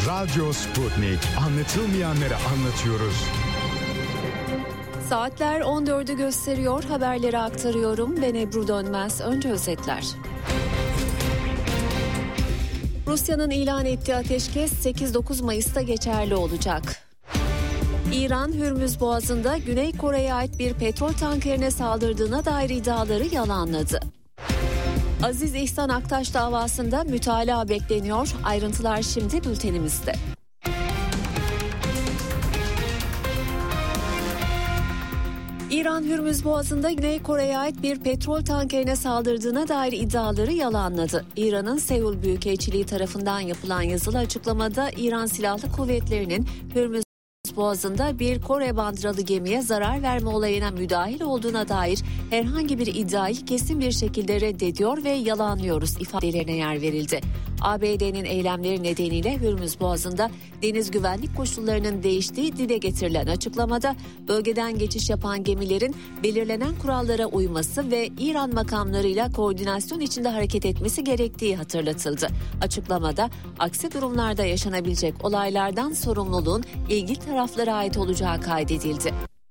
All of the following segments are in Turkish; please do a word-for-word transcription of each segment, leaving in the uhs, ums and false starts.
Radyo Sputnik. Anlatılmayanları anlatıyoruz. Saatler on dördü gösteriyor. Haberleri aktarıyorum. Ben Ebru Dönmez. Önce özetler. Rusya'nın ilan ettiği ateşkes sekiz dokuz Mayıs'ta geçerli olacak. İran, Hürmüz Boğazı'nda Güney Kore'ye ait bir petrol tankerine saldırdığına dair iddiaları yalanladı. Aziz İhsan Aktaş davasında mütalaa bekleniyor. Ayrıntılar şimdi bültenimizde. İran, Hürmüz Boğazı'nda Güney Kore'ye ait bir petrol tankerine saldırdığına dair iddiaları yalanladı. İran'ın Seul Büyükelçiliği tarafından yapılan yazılı açıklamada İran Silahlı Kuvvetleri'nin Hürmüz Boğazı'nda bir Kore bandıralı gemiye zarar verme olayına müdahil olduğuna dair herhangi bir iddiayı kesin bir şekilde reddediyor ve yalanlıyoruz ifadelerine yer verildi. A B D'nin eylemleri nedeniyle Hürmüz Boğazı'nda deniz güvenlik koşullarının değiştiği dile getirilen açıklamada bölgeden geçiş yapan gemilerin belirlenen kurallara uyması ve İran makamlarıyla koordinasyon içinde hareket etmesi gerektiği hatırlatıldı. Açıklamada aksi durumlarda yaşanabilecek olaylardan sorumluluğun ilgili taraflara ait olacağı kaydedildi.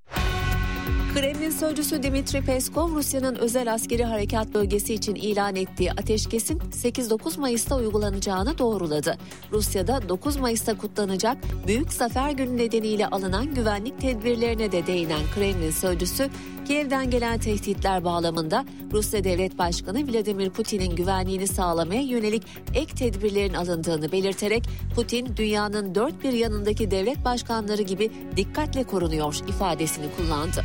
Kremlin sözcüsü Dmitri Peskov, Rusya'nın özel askeri harekat bölgesi için ilan ettiği ateşkesin sekiz dokuz Mayıs'ta uygulanacağını doğruladı. Rusya'da dokuz Mayıs'ta kutlanacak Büyük Zafer Günü nedeniyle alınan güvenlik tedbirlerine de değinen Kremlin sözcüsü, Kiev'den gelen tehditler bağlamında Rusya Devlet Başkanı Vladimir Putin'in güvenliğini sağlamaya yönelik ek tedbirlerin alındığını belirterek Putin dünyanın dört bir yanındaki devlet başkanları gibi dikkatle korunuyor ifadesini kullandı.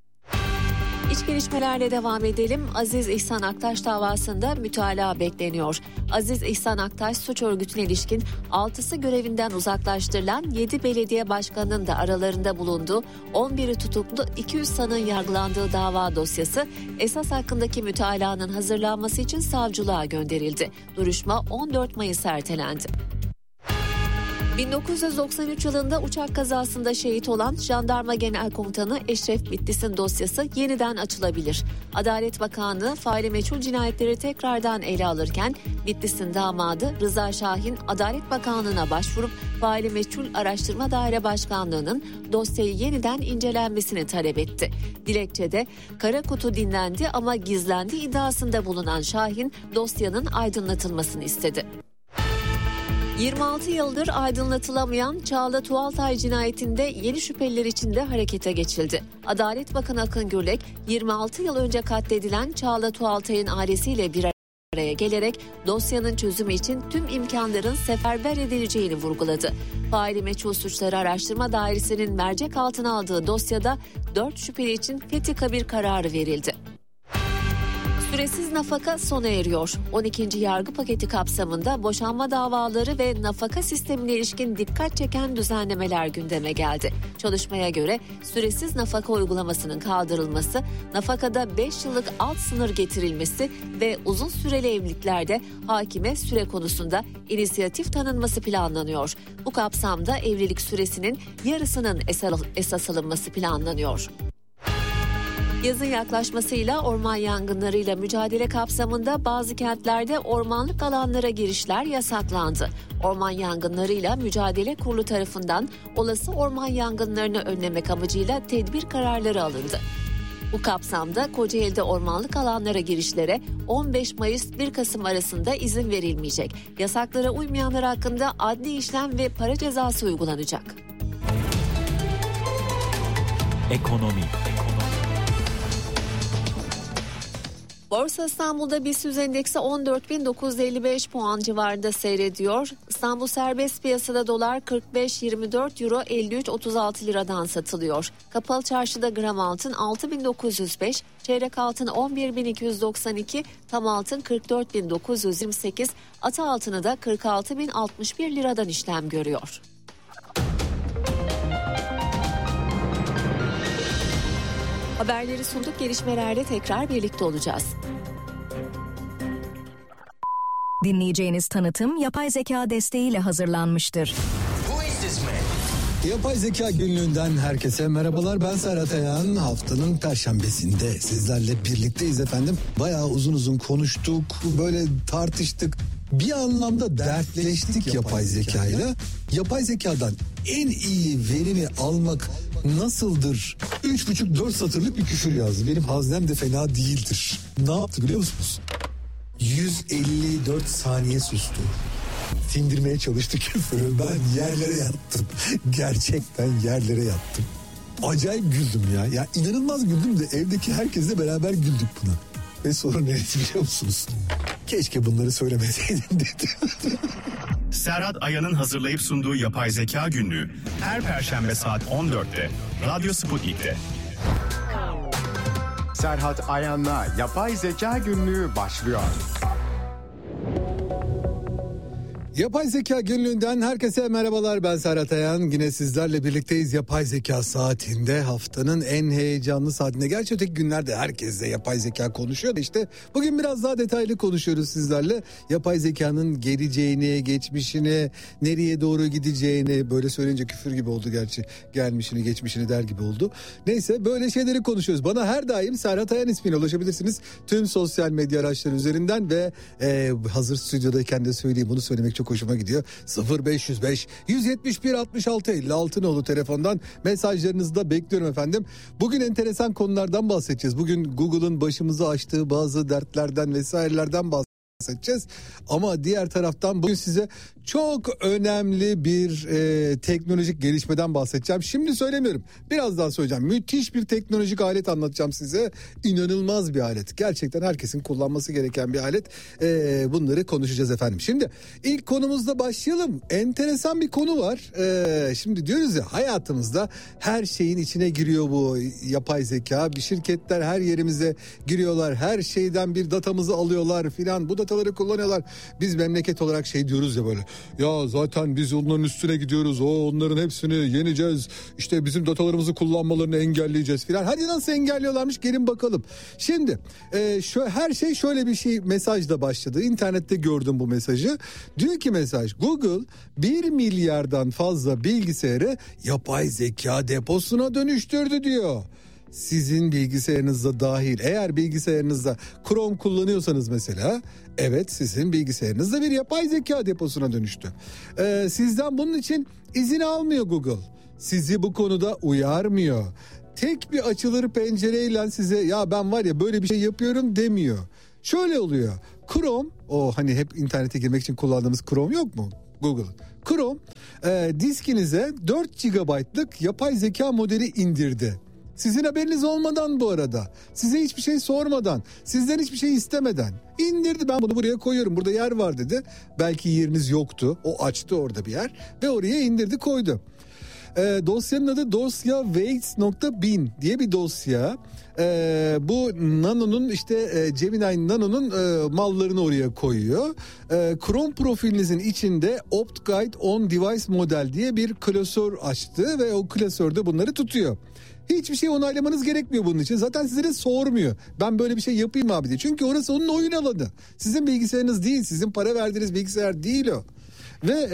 İç gelişmelerle devam edelim. Aziz İhsan Aktaş davasında mütalaa bekleniyor. Aziz İhsan Aktaş suç örgütüne ilişkin altısı görevinden uzaklaştırılan yedi belediye başkanının da aralarında bulunduğu on biri tutuklu iki yüz sanığın yargılandığı dava dosyası esas hakkındaki mütalaanın hazırlanması için savcılığa gönderildi. Duruşma on dört Mayıs ertelendi. bin dokuz yüz doksan üç yılında uçak kazasında şehit olan Jandarma Genel Komutanı Eşref Bitlis'in dosyası yeniden açılabilir. Adalet Bakanlığı faili meçhul cinayetleri tekrardan ele alırken Bitlis'in damadı Rıza Şahin Adalet Bakanlığı'na başvurup faili meçhul Araştırma Daire Başkanlığı'nın dosyayı yeniden incelenmesini talep etti. Dilekçede kara kutu dinlendi ama gizlendi iddiasında bulunan Şahin dosyanın aydınlatılmasını istedi. yirmi altı yıldır aydınlatılamayan Çağla Tuğaltay cinayetinde yeni şüpheliler için de harekete geçildi. Adalet Bakanı Akın Gürlek, yirmi altı yıl önce katledilen Çağla Tuğaltay'ın ailesiyle bir araya gelerek dosyanın çözümü için tüm imkanların seferber edileceğini vurguladı. Faili meçhul suçları araştırma dairesinin mercek altına aldığı dosyada dört şüpheli için fethi kabir kararı verildi. Süresiz nafaka sona eriyor. on ikinci yargı paketi kapsamında boşanma davaları ve nafaka sistemine ilişkin dikkat çeken düzenlemeler gündeme geldi. Çalışmaya göre süresiz nafaka uygulamasının kaldırılması, nafakada beş yıllık alt sınır getirilmesi ve uzun süreli evliliklerde hakime süre konusunda inisiyatif tanınması planlanıyor. Bu kapsamda evlilik süresinin yarısının esas alınması planlanıyor. Yazın yaklaşmasıyla orman yangınlarıyla mücadele kapsamında bazı kentlerde ormanlık alanlara girişler yasaklandı. Orman yangınlarıyla mücadele kurulu tarafından olası orman yangınlarını önlemek amacıyla tedbir kararları alındı. Bu kapsamda Kocaeli'de ormanlık alanlara girişlere on beş Mayıs bir Kasım arasında izin verilmeyecek. Yasaklara uymayanlar hakkında adli işlem ve para cezası uygulanacak. Ekonomi. Borsa İstanbul'da BIST endeksi on dört bin dokuz yüz elli beş puan civarında seyrediyor. İstanbul serbest piyasada dolar kırk beş yirmi dört, euro elli üç otuz altı liradan satılıyor. Kapalı çarşıda gram altın altı bin dokuz yüz beş, çeyrek altın on bir bin iki yüz doksan iki, tam altın kırk dört bin dokuz yüz yirmi sekiz, ata altını da kırk altı bin altmış bir liradan işlem görüyor. Haberleri sunduk, gelişmelerle tekrar birlikte olacağız. Dinleyeceğiniz tanıtım yapay zeka desteğiyle hazırlanmıştır. Yapay Zeka Günlüğü'nden herkese merhabalar. Ben Serhat Ayan. Haftanın Perşembesinde sizlerle birlikteyiz efendim. Bayağı uzun uzun konuştuk, böyle tartıştık. Bir anlamda dertleştik yapay zekayla. Yapay zekadan en iyi verimi almak nasıldır? Üç buçuk dört satırlık bir küfür yazdı. Benim haznem de fena değildir. Ne yaptı biliyor musunuz? yüz elli dört saniye sustu. Sindirmeye çalıştı küfürü. Ben yerlere yattım. Gerçekten yerlere yattım. Acayip güldüm ya. Ya inanılmaz güldüm de evdeki herkesle beraber güldük buna. Ve sorun neresi biliyor musunuz? Keşke bunları söylemeseydim dedi. Serhat Ayan'ın hazırlayıp sunduğu Yapay Zeka Günlüğü her Perşembe saat on dörtte Radyo Sputnik'te. Serhat Ayan'la Yapay Zeka Günlüğü başlıyor. Yapay Zeka Günlüğü'nden herkese merhabalar, ben Serhat Ayan. Yine sizlerle birlikteyiz Yapay Zeka saatinde, haftanın en heyecanlı saatinde. Gerçi öteki günlerde herkesle yapay zeka konuşuyor da işte bugün biraz daha detaylı konuşuyoruz sizlerle. Yapay zekanın geleceğini, geçmişini, nereye doğru gideceğini, böyle söyleyince küfür gibi oldu gerçi, gelmişini geçmişini der gibi oldu. Neyse, böyle şeyleri konuşuyoruz. Bana her daim Serhat Ayan ismiyle ulaşabilirsiniz tüm sosyal medya araçları üzerinden ve e, hazır stüdyodayken de söyleyeyim, bunu söylemek çok Çok hoşuma gidiyor. sıfır beş yüz beş yüz yetmiş bir altmış altı elli altı nolu telefondan mesajlarınızı da bekliyorum efendim. Bugün enteresan konulardan bahsedeceğiz. Bugün Google'ın başımıza açtığı bazı dertlerden vesairelerden bahsedeceğiz. Ama diğer taraftan bugün size çok önemli bir e, teknolojik gelişmeden bahsedeceğim. Şimdi söylemiyorum. Birazdan söyleyeceğim. Müthiş bir teknolojik alet anlatacağım size. İnanılmaz bir alet. Gerçekten herkesin kullanması gereken bir alet. E, bunları konuşacağız efendim. Şimdi ilk konumuzda başlayalım. Enteresan bir konu var. E, şimdi diyoruz ya, hayatımızda her şeyin içine giriyor bu yapay zeka. Bir şirketler her yerimize giriyorlar. Her şeyden bir datamızı alıyorlar filan. Bu dataları kullanıyorlar. Biz memleket olarak şey diyoruz ya böyle. Ya zaten biz onların üstüne gidiyoruz. O onların hepsini yeneceğiz. İşte bizim datalarımızı kullanmalarını engelleyeceğiz filan. Hadi nasıl engelliyorlarmış, gelin bakalım. Şimdi e, şu, her şey şöyle bir şey mesajla başladı. İnternette gördüm bu mesajı. Diyor ki mesaj, Google bir milyardan fazla bilgisayarı yapay zeka deposuna dönüştürdü diyor. Sizin bilgisayarınızda dahil, eğer bilgisayarınızda Chrome kullanıyorsanız mesela, evet, sizin bilgisayarınızda bir yapay zeka deposuna dönüştü. Ee, sizden bunun için izin almıyor Google. Sizi bu konuda uyarmıyor. Tek bir açılır pencereyle size ya ben var ya böyle bir şey yapıyorum demiyor. Şöyle oluyor. Chrome, o hani hep internete girmek için kullandığımız Chrome yok mu? Google. Chrome e, diskinize dört gigabaytlık yapay zeka modeli indirdi. Sizin haberiniz olmadan bu arada. Size hiçbir şey sormadan, sizden hiçbir şey istemeden indirdi. Ben bunu buraya koyuyorum, burada yer var dedi. Belki yeriniz yoktu. O açtı orada bir yer ve oraya indirdi, koydu. E, dosyanın adı dosya weights nokta bin diye bir dosya. E, bu Nano'nun işte e, Gemini Nano'nun e, mallarını oraya koyuyor. E, Chrome profilinizin içinde Opt Guide on Device Model diye bir klasör açtı ve o klasörde bunları tutuyor. Hiçbir şey onaylamanız gerekmiyor bunun için. Zaten size de sormuyor. Ben böyle bir şey yapayım abi diye. Çünkü orası onun oyun alanı. Sizin bilgisayarınız değil. Sizin para verdiğiniz bilgisayar değil o. Ve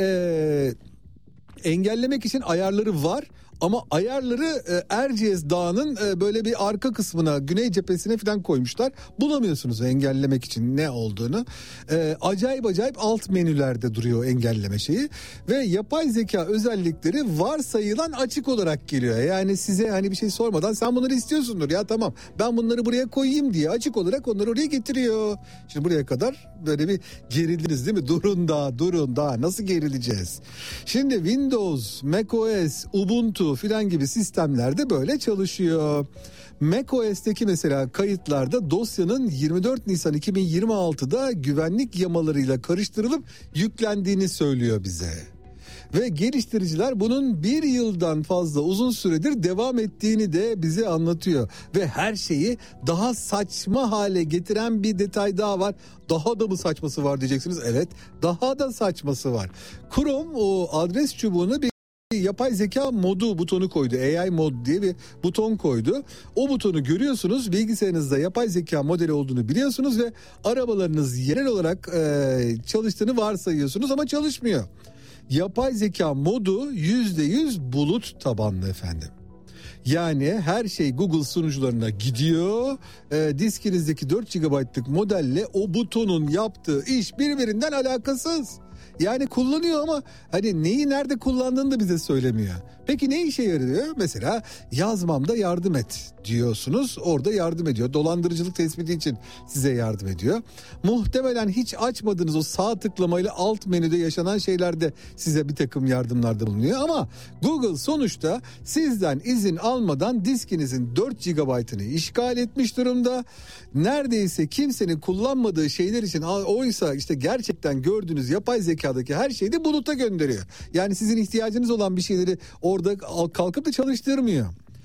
ee, engellemek için ayarları var. Ama ayarları e, Erciyes Dağı'nın e, böyle bir arka kısmına, güney cephesine falan koymuşlar. Bulamıyorsunuz engellemek için ne olduğunu. E, acayip acayip alt menülerde duruyor engelleme şeyi. Ve yapay zeka özellikleri varsayılan açık olarak geliyor. Yani size hani bir şey sormadan sen bunları istiyorsundur. Ya tamam, ben bunları buraya koyayım diye açık olarak onları oraya getiriyor. Şimdi buraya kadar böyle bir gerildiniz değil mi? Durun daha, durun daha. Nasıl gerileceğiz? Şimdi Windows, macOS, Ubuntu filan gibi sistemlerde böyle çalışıyor. macOS'teki mesela kayıtlarda dosyanın yirmi dört Nisan iki bin yirmi altıda güvenlik yamalarıyla karıştırılıp yüklendiğini söylüyor bize. Ve geliştiriciler bunun bir yıldan fazla uzun süredir devam ettiğini de bize anlatıyor. Ve her şeyi daha saçma hale getiren bir detay daha var. Daha da mı saçması var diyeceksiniz. Evet, daha da saçması var. Chrome o adres çubuğunu bir yapay zeka modu butonu koydu. A I mod diye bir buton koydu. O butonu görüyorsunuz. Bilgisayarınızda yapay zeka modeli olduğunu biliyorsunuz ve arabalarınız yerel olarak e, çalıştığını varsayıyorsunuz ama çalışmıyor. Yapay zeka modu yüzde yüz bulut tabanlı efendim. Yani her şey Google sunucularına gidiyor. E, diskinizdeki dört gigabaytlık modelle o butonun yaptığı iş birbirinden alakasız. Yani kullanıyor ama hani neyi nerede kullandığını da bize söylemiyor. Peki ne işe yarıyor? Mesela yazmamda yardım et diyorsunuz. Orada yardım ediyor. Dolandırıcılık tespiti için size yardım ediyor. Muhtemelen hiç açmadığınız o sağ tıklamayla alt menüde yaşanan şeylerde size bir takım yardımlarda bulunuyor. Ama Google sonuçta sizden izin almadan diskinizin dört gigabaytını işgal etmiş durumda. Neredeyse kimsenin kullanmadığı şeyler için, oysa işte gerçekten gördüğünüz yapay zekadaki her şeyi de buluta gönderiyor. Yani sizin ihtiyacınız olan bir şeyleri orada kalkıp da çalıştırmıyor.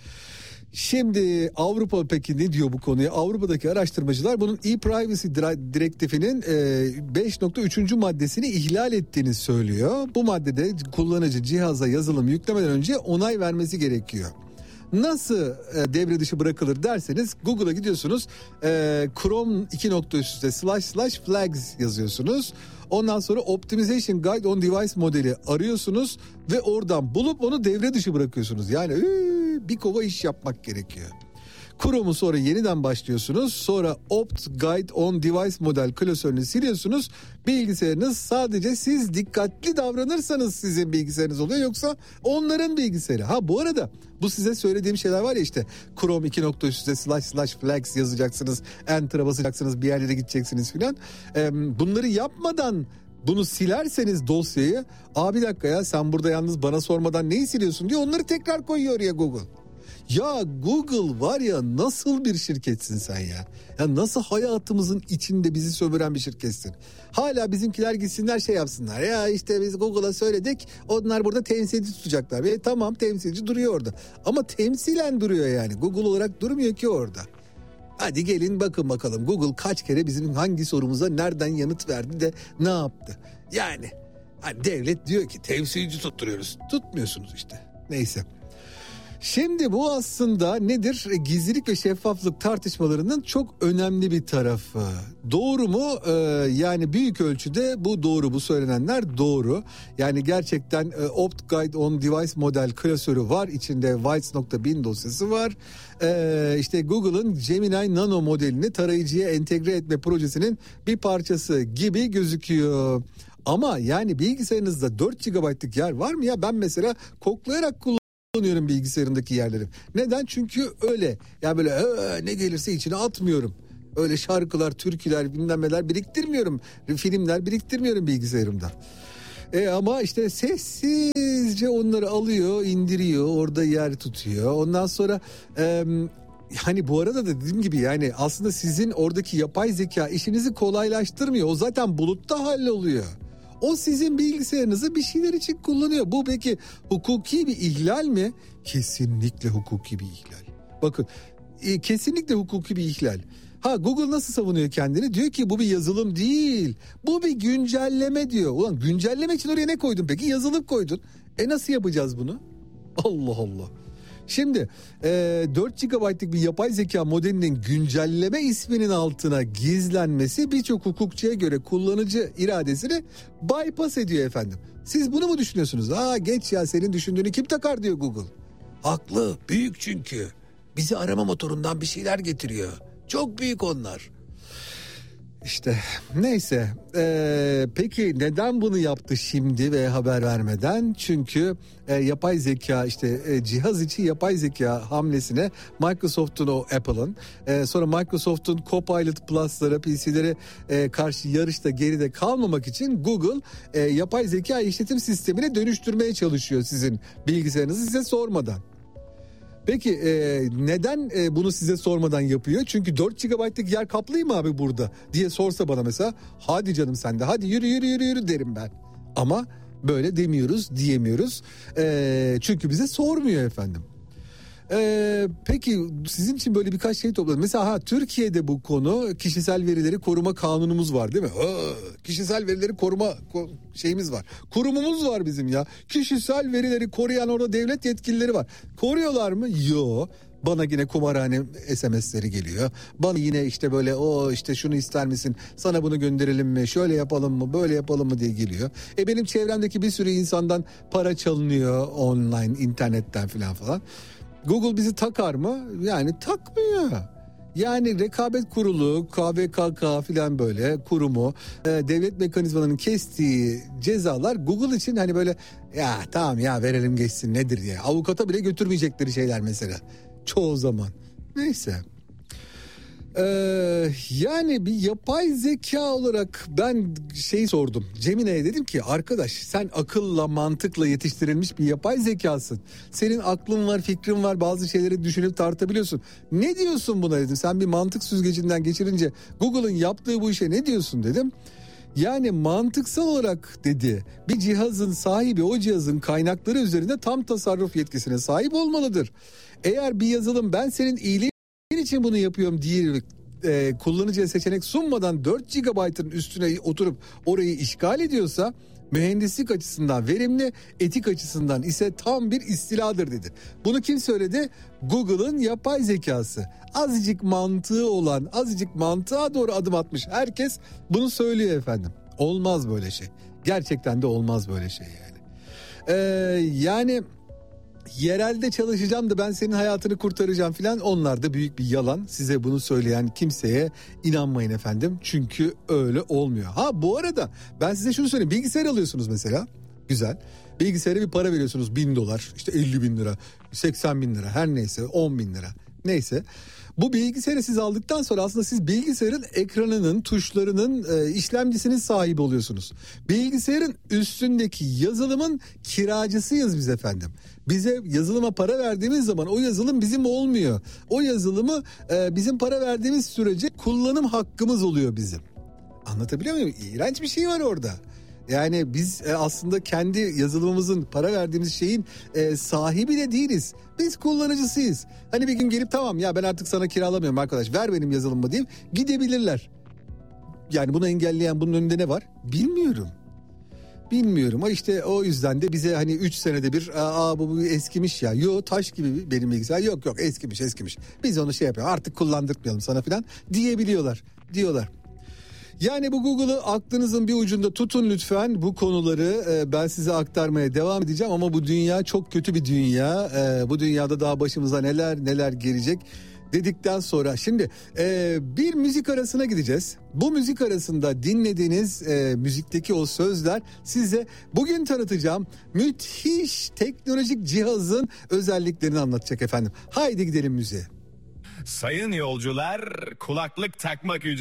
Şimdi Avrupa peki ne diyor bu konuya? Avrupa'daki araştırmacılar bunun e-privacy direktifinin beş nokta üçüncü maddesini ihlal ettiğini söylüyor. Bu maddede kullanıcı cihaza yazılım yüklemeden önce onay vermesi gerekiyor. Nasıl e, devre dışı bırakılır derseniz Google'a gidiyorsunuz, e, Chrome iki nokta üstte slash slash flags yazıyorsunuz. Ondan sonra Optimization Guide on Device modeli arıyorsunuz ve oradan bulup onu devre dışı bırakıyorsunuz. Yani ee, bir kova iş yapmak gerekiyor. Chrome'u sonra yeniden başlıyorsunuz. Sonra Opt Guide on Device model klasörünü siliyorsunuz. Bilgisayarınız sadece siz dikkatli davranırsanız sizin bilgisayarınız oluyor. Yoksa onların bilgisayarı. Ha bu arada bu size söylediğim şeyler var ya, işte Chrome iki nokta üstte slash slash flags yazacaksınız. Enter'a basacaksınız, bir yerlere gideceksiniz filan. Ee, bunları yapmadan bunu silerseniz dosyayı, aa bir dakika ya sen burada yalnız bana sormadan neyi siliyorsun diye onları tekrar koyuyor ya Google. Ya Google var ya, nasıl bir şirketsin sen ya? Ya nasıl hayatımızın içinde bizi sömüren bir şirketsin? Hala bizimkiler gitsinler şey yapsınlar. Ya işte biz Google'a söyledik, onlar burada temsilci tutacaklar. Ve tamam, temsilci duruyor orada. Ama temsilen duruyor yani. Google olarak durmuyor ki orada. Hadi gelin bakın bakalım Google kaç kere bizim hangi sorumuza nereden yanıt verdi de ne yaptı? Yani hani devlet diyor ki temsilci tutturuyoruz. Tutmuyorsunuz işte. Neyse. Şimdi bu aslında nedir? Gizlilik ve şeffaflık tartışmalarının çok önemli bir tarafı. Doğru mu? Ee, yani büyük ölçüde bu doğru, bu söylenenler doğru. Yani gerçekten e, Opt Guide on Device model klasörü var. İçinde Whites.bin dosyası var. Ee, işte Google'ın Gemini Nano modelini tarayıcıya entegre etme projesinin bir parçası gibi gözüküyor. Ama yani bilgisayarınızda dört gigabaytlık yer var mı ya? Ben mesela koklayarak kullanıyorum. Kullanıyorum bilgisayarındaki yerleri. Neden? Çünkü öyle. Ya böyle ne gelirse içine atmıyorum. Öyle şarkılar, türküler, bilmem neler biriktirmiyorum. Filmler biriktirmiyorum bilgisayarımda. E ama işte sessizce onları alıyor, indiriyor, orada yer tutuyor. Ondan sonra e, hani bu arada da dediğim gibi yani aslında sizin oradaki yapay zeka işinizi kolaylaştırmıyor. O zaten bulutta halloluyor. O sizin bilgisayarınızı bir şeyler için kullanıyor. Bu peki hukuki bir ihlal mi? Kesinlikle hukuki bir ihlal. Bakın e, kesinlikle hukuki bir ihlal. Ha Google nasıl savunuyor kendini? Diyor ki bu bir yazılım değil. Bu bir güncelleme diyor. Ulan güncelleme için oraya ne koydun peki? Yazılım koydun. E nasıl yapacağız bunu? Allah Allah. Şimdi e, dört gigabaytlık bir yapay zeka modelinin güncelleme isminin altına gizlenmesi birçok hukukçuya göre kullanıcı iradesini bypass ediyor efendim. Siz bunu mu düşünüyorsunuz? Aa geç ya, senin düşündüğünü kim takar diyor Google. Haklı, büyük çünkü. Bizi arama motorundan bir şeyler getiriyor. Çok büyük onlar. İşte neyse ee, peki neden bunu yaptı şimdi ve haber vermeden? Çünkü e, yapay zeka işte e, cihaz içi yapay zeka hamlesine Microsoft'un, o Apple'ın e, sonra Microsoft'un Copilot Plus'lara, P C'lere e, karşı yarışta geride kalmamak için Google e, yapay zeka işletim sistemine dönüştürmeye çalışıyor sizin bilgisayarınızı size sormadan. Peki e, neden e, bunu size sormadan yapıyor? Çünkü dört gigabaytlık yer kaplayayım mı abi burada diye sorsa bana mesela, hadi canım sen de hadi yürü yürü yürü yürü derim ben. Ama böyle demiyoruz, diyemiyoruz. E, çünkü bize sormuyor efendim. E, peki sizin için böyle birkaç şey topladım. Mesela ha, Türkiye'de bu konu kişisel verileri koruma kanunumuz var değil mi? Ha, kişisel verileri koruma şeyimiz var. Kurumumuz var bizim ya. Kişisel verileri koruyan orada devlet yetkilileri var. Koruyorlar mı? Yo. Bana yine kumarhane S M S'leri geliyor. Bana yine işte böyle o işte şunu ister misin? Sana bunu gönderelim mi? Şöyle yapalım mı? Böyle yapalım mı diye geliyor. E benim çevremdeki bir sürü insandan para çalınıyor online, internetten falan falan. Google bizi takar mı? Yani takmıyor. Yani rekabet kurulu, K V K K filan böyle kurumu, e, devlet mekanizmalarının kestiği cezalar Google için hani böyle ya tamam ya verelim geçsin nedir diye. Avukata bile götürmeyecekleri şeyler mesela çoğu zaman. Neyse. Ee, yani bir yapay zeka olarak ben şey sordum. Cemine'ye dedim ki arkadaş sen akılla mantıkla yetiştirilmiş bir yapay zekasın. Senin aklın var, fikrin var, bazı şeyleri düşünüp tartabiliyorsun. Ne diyorsun buna dedim. Sen bir mantık süzgecinden geçirince Google'ın yaptığı bu işe ne diyorsun dedim. Yani mantıksal olarak dedi bir cihazın sahibi o cihazın kaynakları üzerinde tam tasarruf yetkisine sahip olmalıdır. Eğer bir yazılım ben senin iyiliğin için bunu yapıyorum diye e, kullanıcıya seçenek sunmadan dört gigabaytın üstüne oturup orayı işgal ediyorsa mühendislik açısından verimli, etik açısından ise tam bir istiladır dedi. Bunu kim söyledi? Google'ın yapay zekası. Azıcık mantığı olan, azıcık mantığa doğru adım atmış herkes bunu söylüyor efendim. Olmaz böyle şey. Gerçekten de olmaz böyle şey yani. Ee, yani yerelde çalışacağım da ben senin hayatını kurtaracağım filan, onlar da büyük bir yalan. Size bunu söyleyen kimseye inanmayın efendim. Çünkü öyle olmuyor. Ha bu arada ben size şunu söyleyeyim. Bilgisayar alıyorsunuz mesela. Güzel. Bilgisayara bir para veriyorsunuz. Bin dolar, işte elli bin lira, seksen bin lira, her neyse, on bin lira. Neyse. Bu bilgisayarı siz aldıktan sonra aslında siz bilgisayarın ekranının, tuşlarının, e, işlemcisinin sahibi oluyorsunuz. Bilgisayarın üstündeki yazılımın kiracısıyız biz efendim. Bize yazılıma para verdiğimiz zaman o yazılım bizim olmuyor. O yazılımı e, bizim para verdiğimiz sürece kullanım hakkımız oluyor bizim. Anlatabiliyor muyum? İğrenç bir şey var orada. Yani biz e, aslında kendi yazılımımızın, para verdiğimiz şeyin e, sahibi de değiliz. Biz kullanıcısıyız. Hani bir gün gelip tamam ya ben artık sana kiralamıyorum arkadaş, ver benim yazılımımı deyip gidebilirler. Yani bunu engelleyen, bunun önünde ne var? Bilmiyorum. Bilmiyorum ama işte o yüzden de bize hani üç senede bir aa bu, bu eskimiş ya. Yo taş gibi benim bilgisayar, yok yok eskimiş eskimiş. Biz onu şey yapıyoruz artık kullandırtmayalım sana falan diyebiliyorlar diyorlar. Yani bu Google'ı aklınızın bir ucunda tutun lütfen. Bu konuları e, ben size aktarmaya devam edeceğim ama bu dünya çok kötü bir dünya. E, bu dünyada daha başımıza neler neler gelecek dedikten sonra şimdi e, bir müzik arasına gideceğiz. Bu müzik arasında dinlediğiniz e, müzikteki o sözler size bugün tanıtacağım müthiş teknolojik cihazın özelliklerini anlatacak efendim. Haydi gidelim müziğe. Sayın yolcular, kulaklık takmak ücretsiz.